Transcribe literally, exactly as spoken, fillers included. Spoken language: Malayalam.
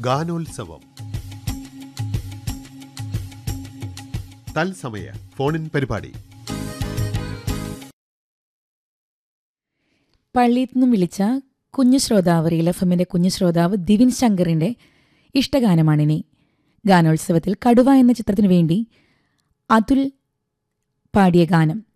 ഗാനോത്സവം തത്സമയ ഫോണിൻ പരിപാടി. പള്ളിയിൽ നിന്നും വിളിച്ച കുഞ്ഞു ശ്രോതാവ് റീൽ എഫ് എമ്മിന്റെ കുഞ്ഞു ശ്രോതാവ് ദിവിൻ ശങ്കറിന്റെ ഇഷ്ടഗാനമാണിനി. ഗാനോത്സവത്തിൽ കടുവ എന്ന ചിത്രത്തിനു വേണ്ടി അതുൽ പാടിയ ഗാനം.